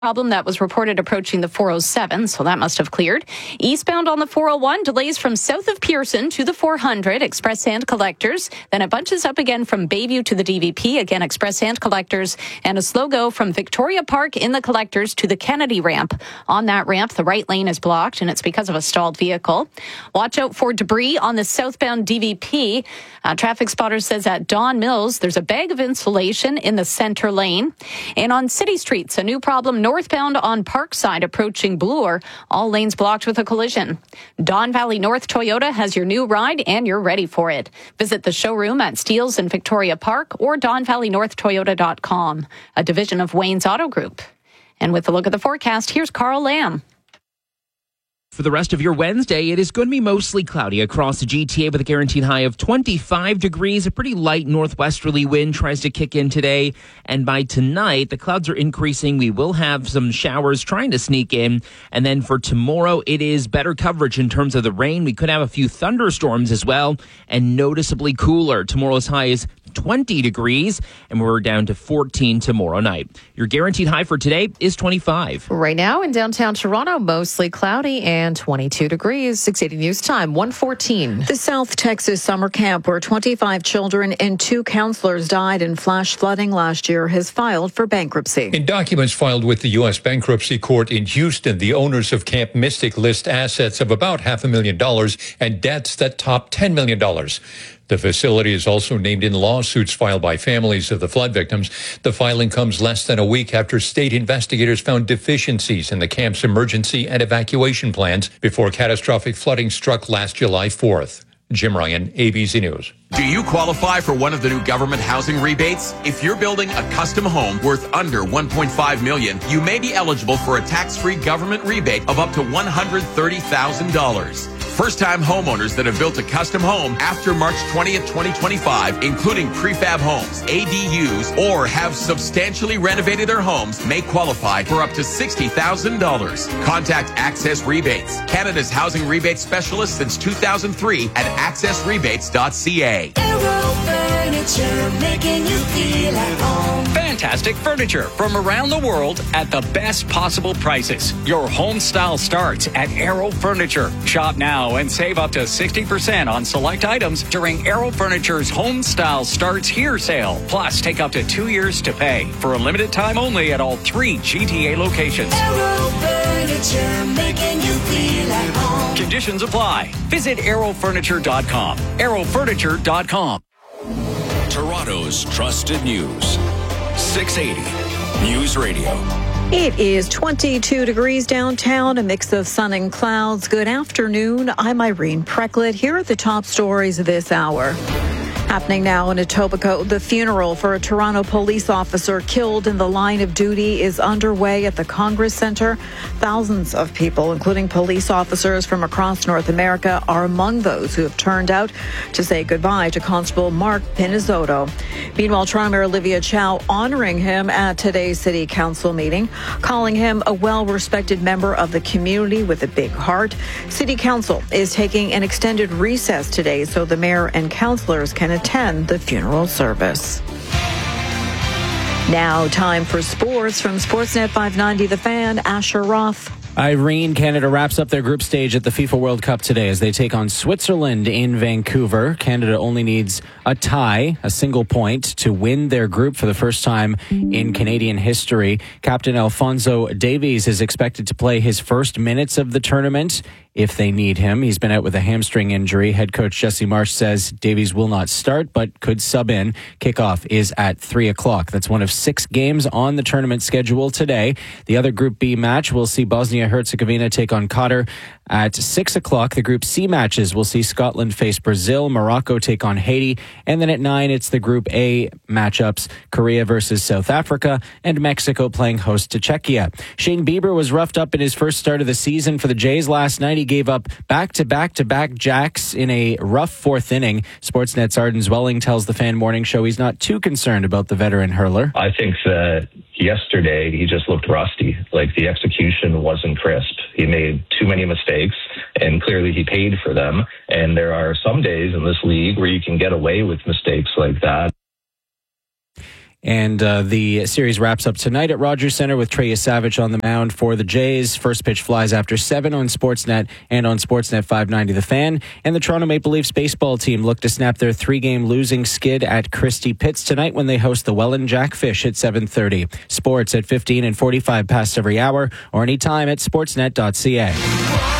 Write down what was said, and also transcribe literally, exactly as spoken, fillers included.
Problem that was reported approaching the four oh seven, so that must have cleared. Eastbound on the four oh one, delays from south of Pearson to the four hundred, express and collectors. Then it bunches up again from Bayview to the D V P, again express and collectors, and a slow go from Victoria Park in the collectors to the Kennedy ramp. On that ramp, the right lane is blocked, and it's because of a stalled vehicle. Watch out for debris on the southbound D V P. Uh, traffic spotter says at Don Mills, there's a bag of insulation in the center lane. And on city streets, a new problem northbound on Parkside approaching Bloor. All lanes blocked with a collision. Don Valley North Toyota has your new ride and you're ready for it. Visit the showroom at Steeles in Victoria Park or don valley north toyota dot com, a division of Wayne's Auto Group. And with a look at the forecast, here's Carl Lamb. For the rest of your Wednesday, it is going to be mostly cloudy across the G T A with a guaranteed high of twenty-five degrees. A pretty light northwesterly wind tries to kick in today. And by tonight, the clouds are increasing. We will have some showers trying to sneak in. And then for tomorrow, it is better coverage in terms of the rain. We could have a few thunderstorms as well and noticeably cooler. Tomorrow's high is twenty degrees, and we're down to fourteen tomorrow night. Your guaranteed high for today is twenty-five. Right now in downtown Toronto, mostly cloudy and twenty-two degrees. six eighty News Time, one fourteen. The South Texas summer camp where twenty-five children and two counselors died in flash flooding last year has filed for bankruptcy. In documents filed with the U S Bankruptcy Court in Houston, the owners of Camp Mystic list assets of about half a million dollars and debts that top ten million dollars. The facility is also named in lawsuits filed by families of the flood victims. The filing comes less than a week after state investigators found deficiencies in the camp's emergency and evacuation plans before catastrophic flooding struck last July fourth. Jim Ryan, A B C News. Do you qualify for one of the new government housing rebates? If you're building a custom home worth under one point five million dollars, you may be eligible for a tax-free government rebate of up to one hundred thirty thousand dollars. First-time homeowners that have built a custom home after March twentieth, twenty twenty-five, including prefab homes, A D Us, or have substantially renovated their homes, may qualify for up to sixty thousand dollars. Contact Access Rebates, Canada's housing rebate specialist since two thousand three at access rebates dot c a. Aero Furniture, making you feel at home. Fantastic furniture from around the world at the best possible prices. Your home style starts at Aero Furniture. Shop now and save up to sixty percent on select items during Aero Furniture's Home Style Starts Here sale. Plus, take up to two years to pay for a limited time only at all three G T A locations. Aero Furniture, making you feel at home. Conditions apply. Visit aero furniture dot com. aero furniture dot com. Toronto's trusted news. six eighty News Radio. It is twenty-two degrees downtown, a mix of sun and clouds. Good afternoon. I'm Irene Precklett. Here are the top stories of this hour. Happening now in Etobicoke, the funeral for a Toronto police officer killed in the line of duty is underway at the Congress Centre. Thousands of people, including police officers from across North America, are among those who have turned out to say goodbye to Constable Mark Pinizzotto. Meanwhile, Toronto Mayor Olivia Chow honoring him at today's City Council meeting, calling him a well-respected member of the community with a big heart. City Council is taking an extended recess today so the mayor and councillors can attend the funeral service. Now, time for sports from Sportsnet five ninety The Fan. Asher Roth. Irene, Canada wraps up their group stage at the FIFA World Cup today as they take on Switzerland in Vancouver. Canada only needs a tie, a single point, to win their group for the first time in Canadian history. Captain Alphonso Davies is expected to play his first minutes of the tournament if they need him. He's been out with a hamstring injury. Head coach Jesse Marsh says Davies will not start, but could sub in. Kickoff is at three o'clock. That's one of six games on the tournament schedule today. The other Group B match will see Bosnia-Herzegovina take on Qatar at six o'clock. The Group C matches will see Scotland face Brazil, Morocco take on Haiti, and then at nine, it's the Group A matchups, Korea versus South Africa, and Mexico playing host to Czechia. Shane Bieber was roughed up in his first start of the season for the Jays last night. He gave up back-to-back-to-back jacks in a rough fourth inning. Sportsnet's Arden Zwelling tells the Fan Morning Show he's not too concerned about the veteran hurler. I think that yesterday he just looked rusty. Like, the execution wasn't crisp. He made too many mistakes, and clearly he paid for them. And there are some days in this league where you can get away with mistakes like that. And uh, the series wraps up tonight at Rogers Centre with Trey Yesavich on the mound for the Jays. First pitch flies after seven on Sportsnet and on Sportsnet five ninety The Fan. And the Toronto Maple Leafs baseball team look to snap their three-game losing skid at Christie Pitts tonight when they host the Welland Jackfish at seven thirty. Sports at fifteen and forty-five past every hour or anytime at sportsnet dot c a.